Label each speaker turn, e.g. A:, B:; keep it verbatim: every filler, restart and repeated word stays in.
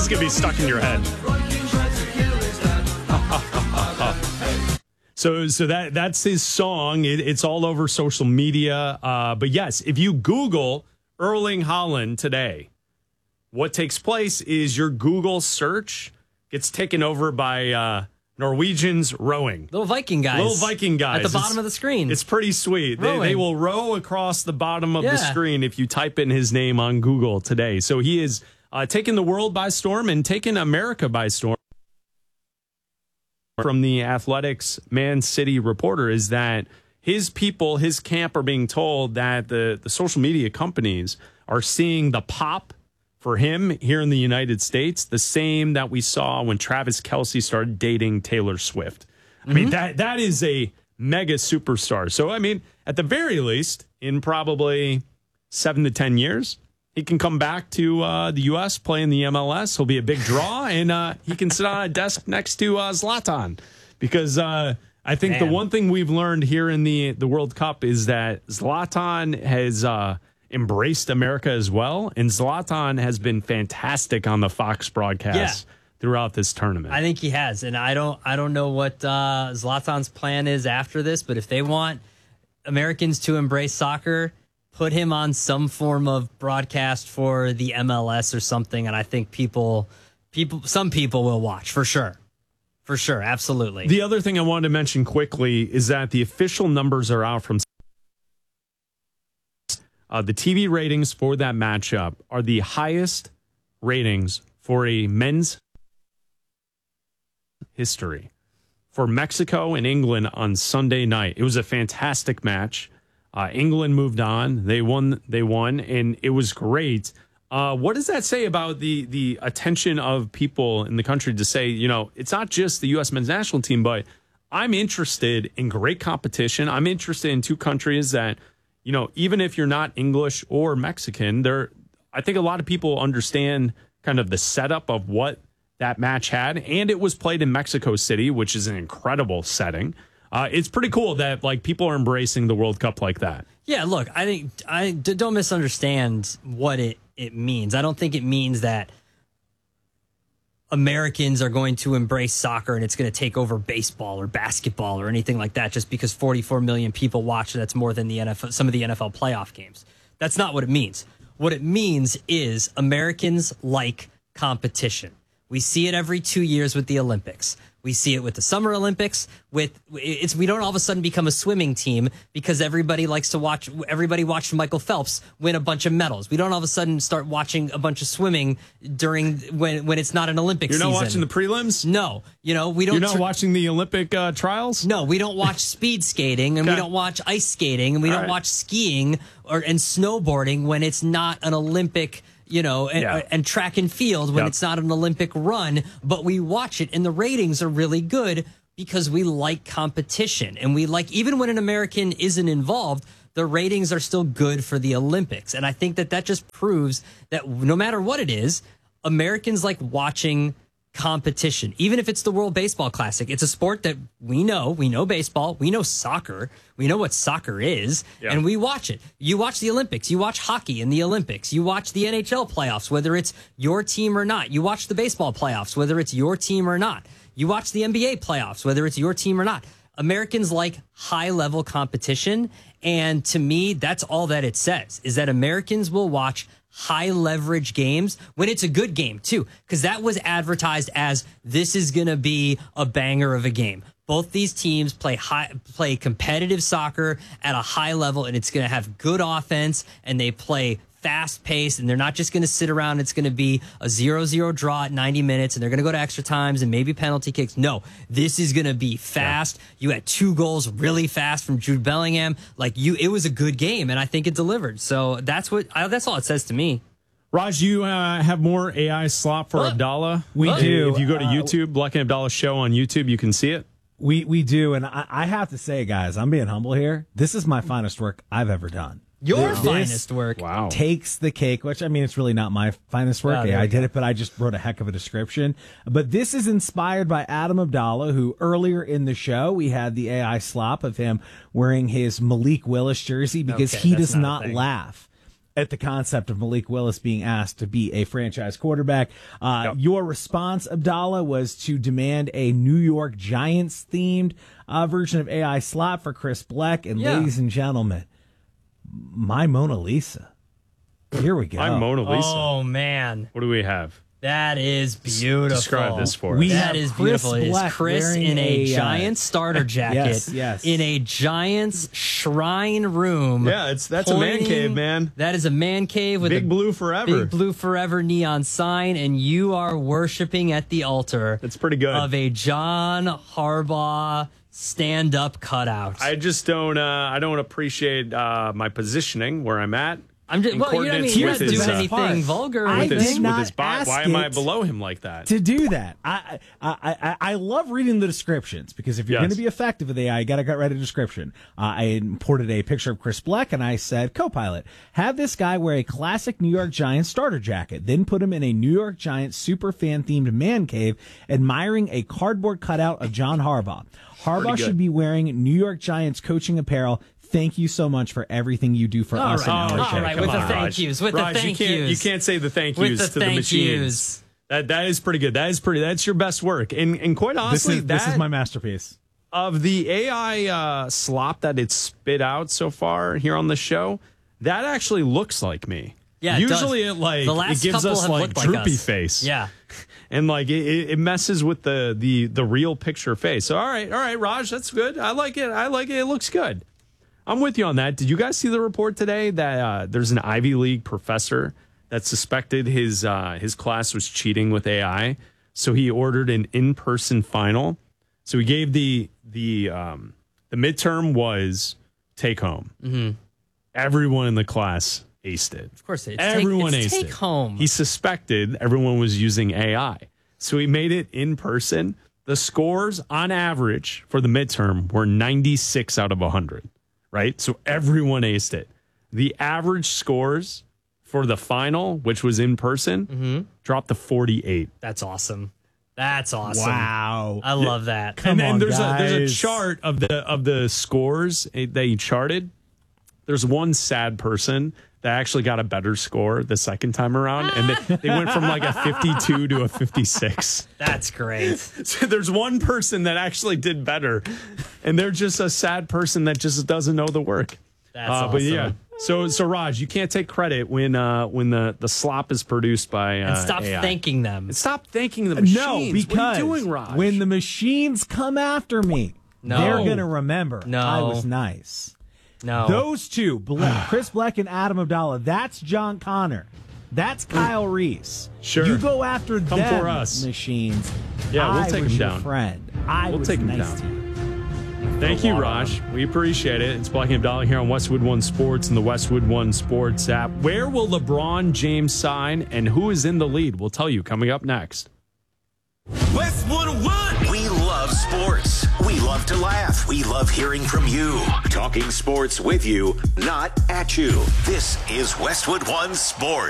A: going to be stuck in your head. So so that that's his song. It, it's all over social media. Uh, but yes, if you Google Erling Haaland today, what takes place is your Google search gets taken over by uh, Norwegians rowing.
B: Little Viking guys.
A: Little Viking guys.
B: At the bottom
A: it's,
B: of the screen.
A: It's pretty sweet. They, they will row across the bottom of
B: yeah.
A: the screen if you type in his name on Google today. So he is uh, taking the world by storm and taking America by storm. From the Athletics Man City reporter is that his people, his camp are being told that the, the social media companies are seeing the pop for him here in the United States, the same that we saw when Travis Kelce started dating Taylor Swift. I mean, mm-hmm. that that is a mega superstar. So, I mean, at the very least, in probably seven to ten years, he can come back to uh, the U S, play in the M L S. He'll be a big draw, and uh, he can sit on a desk next to uh, Zlatan. Because uh, I think Man. the one thing we've learned here in the, the World Cup is that Zlatan has uh, embraced America as well, and Zlatan has been fantastic on the Fox broadcast yeah. throughout this tournament.
B: I think he has, and I don't I don't know what uh, Zlatan's plan is after this, but if they want Americans to embrace soccer, put him on some form of broadcast for the M L S or something, and I think people, people, some people will watch for sure. For sure, absolutely.
A: The other thing I wanted to mention quickly is that the official numbers are out from uh, the T V ratings for that matchup are the highest ratings for a men's history for Mexico and England on Sunday night. It was a fantastic match. Uh, England moved on. They won. They won, and it was great. Uh, what does that say about the the attention of people in the country to say, you know, it's not just the U S men's national team, but I'm interested in great competition. I'm interested in two countries that, you know, even if you're not English or Mexican, there, I think a lot of people understand kind of the setup of what that match had, and it was played in Mexico City, which is an incredible setting. Uh, it's pretty cool that like people are embracing the World Cup like that.
B: Yeah, look, I think I don't misunderstand what it, it means. I don't think it means that Americans are going to embrace soccer and it's going to take over baseball or basketball or anything like that just because forty-four million people watch. That's more than the N F L, some of the N F L playoff games. That's not what it means. What it means is Americans like competition. We see it every two years with the Olympics. We see it with the Summer Olympics. With it's we don't all of a sudden become a swimming team because everybody likes to watch. Everybody watched Michael Phelps win a bunch of medals. We don't all of a sudden start watching a bunch of swimming during when when it's not an Olympic season.
A: You're not watching the prelims?
B: No, you know we don't.
A: You're not
B: tr-
A: watching the Olympic uh, trials?
B: No, we don't watch speed skating, and
A: okay.
B: we don't watch ice skating, and we
A: all
B: don't
A: right.
B: watch skiing or and snowboarding when it's not an Olympic. You know, and,
A: yeah.
B: and track and field when
A: yep.
B: it's not an Olympic run, but we watch it and the ratings are really good because we like competition. And we like, even when an American isn't involved, the ratings are still good for the Olympics. And I think that that just proves that no matter what it is, Americans like watching competition, even if it's the World Baseball Classic. It's a sport that we know. We know baseball. We know soccer. We know what soccer is, yeah. and we watch it. You watch the Olympics. You watch hockey in the Olympics. You watch the N H L playoffs, whether it's your team or not. You watch the baseball playoffs, whether it's your team or not. You watch the N B A playoffs, whether it's your team or not. Americans like high-level competition, and to me, that's all that it says, is that Americans will watch high leverage games when it's a good game too, because that was advertised as this is going to be a banger of a game. Both these teams play high, play competitive soccer at a high level, and it's going to have good offense, and they play fast paced, and they're not just going to sit around. It's going to be a zero zero draw at ninety minutes, and they're going to go to extra times and maybe penalty kicks. No, this is going to be fast. Yeah. You had two goals really fast from Jude Bellingham. Like you, it was a good game, and I think it delivered. So that's what I, that's all it says to me.
A: Raj, you uh, have more A I slop for
B: what?
A: Abdallah?
C: We
A: what?
C: do.
A: If you go to
C: uh,
A: YouTube, Luck and Abdallah show on YouTube, you can see it.
C: We we do, and I, I have to say, guys, I'm being humble here. This is my finest work I've ever done.
B: Your
C: this
B: finest work.
A: Wow.
C: Takes the cake, which, I mean, it's really not my finest work.
B: Oh,
C: yeah, I did
B: go.
C: it, but I just wrote a heck of a description. But this is inspired by Adam Abdallah, who earlier in the show, we had the A I slop of him wearing his Malik Willis jersey because
B: Okay,
C: he
B: that's
C: does
B: not
C: not
B: a thing.
C: laugh at the concept of Malik Willis being asked to be a franchise quarterback. Uh,
A: Yep.
C: Your response, Abdallah, was to demand a New York Giants themed uh, version of A I slot for Chris Black. And
B: Yeah.
C: ladies and gentlemen, my Mona Lisa. Here we go.
A: I'm Mona Lisa.
B: Oh man,
A: What do we have?
B: that is beautiful.
A: Describe this for
C: We
A: us.
B: That
C: have
B: is
C: Chris
B: beautiful. It is
C: Black
B: Chris
C: wearing
B: in a,
C: a, uh,
B: Giants starter jacket.
C: Yes, yes.
B: In a Giants shrine room.
A: Yeah, it's that's a man
B: pointing-
A: cave, man.
B: That is a man cave with
A: Big
B: a
A: blue forever.
B: big blue forever neon sign, and you are worshiping at the altar.
A: That's pretty good.
B: Of a John Harbaugh stand-up cutout.
A: I just don't. Uh, I don't appreciate uh, my positioning where I'm at.
B: I'm just
A: in
B: well, you know, I mean,
A: coordinates
B: you're
A: with
B: not
A: his,
B: doing
A: uh,
B: anything
C: part.
B: vulgar
C: I
B: with
A: with
B: this.
A: his,
C: did
A: with
C: not
A: his body.
C: ask
A: Why am I
C: it
A: below him like that?
C: to do that. I, I I I love reading the descriptions because if you're
A: Yes.
C: going to be effective with A I, you got to get right a description. Uh, I imported a picture of Chris Black and I said, Copilot, have this guy wear a classic New York Giants starter jacket, then put him in a New York Giants super fan themed man cave, admiring a cardboard cutout of John Harbaugh. Harbaugh
A: Pretty good.
C: should be wearing New York Giants coaching apparel. Thank you so much for everything you do for
B: All
C: us.
B: right,
C: and our
B: all
C: show.
B: right,
A: Come
B: with the
A: on,
B: thank
A: Raj.
B: yous, with the
A: Raj,
B: thank
A: you can't,
B: yous.
A: You can't say the thank
B: With
A: yous
B: the
A: to the
B: thank
A: machines.
B: yous.
A: That that is pretty good. That is pretty. That's your best work. And and quite
C: This
A: honestly,
C: is this
A: that
C: is my masterpiece.
A: of the A I uh, slop that it's spit out so far here on the show, that actually looks like me.
B: Yeah, it
A: usually
B: does.
A: it like
B: The last
A: it gives
B: couple
A: us
B: have
A: like
B: looked like
A: droopy
B: us.
A: face.
B: Yeah.
A: And like it, it messes with the the the real picture face. So all right, all right, Raj, that's good. I like it. I like it. It looks good. I'm with you on that. Did you guys see the report today that uh, there's an Ivy League professor that suspected his uh, his class was cheating with A I, so he ordered an in-person final. So he gave the the um, the midterm was take home. Mm-hmm. Everyone in the class aced it.
B: Of course, it's
A: Everyone
B: take, it's
A: aced
B: take
A: it.
B: home.
A: He suspected everyone was using A I. So he made it in person. The scores on average for the midterm were ninety-six out of one hundred, right? So everyone aced it. The average scores for the final, which was in person,
B: Mm-hmm.
A: dropped to forty-eight.
B: That's awesome. That's awesome.
C: Wow.
B: I love that.
C: Come
A: and then
C: on,
A: there's a there's
C: guys.
A: a chart of the of the scores that he charted. There's one sad person that actually got a better score the second time around, and they, they went from like a fifty-two to a fifty-six.
B: That's great.
A: So there's one person that actually did better, and they're just a sad person that just doesn't know the work.
B: That's
A: Uh, But
B: awesome.
A: yeah, so so Raj, you can't take credit when uh, when the, the slop is produced by uh,
B: And stop
A: A I.
B: thanking them.
A: And stop thanking the machines.
C: No, because
A: what are you doing, Raj?
C: when the machines come after me,
B: No.
C: they're going to remember
B: No.
C: I was nice.
B: No.
C: Those two, Bla- Chris Black and Adam Abdallah, that's John Connor. That's Kyle Reese.
A: Sure.
C: You go after
A: Come
C: them,
A: for us.
C: machines.
A: Yeah, we'll
C: I
A: take
C: was
A: them
C: your
A: down.
C: friend. I
A: We'll
C: was
A: take them
C: nice
A: down.
C: to you.
A: Thank you, Raj. We appreciate it. It's Black and Abdallah here on Westwood One Sports and the Westwood One Sports app. Where will LeBron James sign and who is in the lead? We'll tell you coming up next.
D: Westwood One. We love sports. We love to laugh. We love hearing from you. Talking sports with you, not at you. This is Westwood One Sports.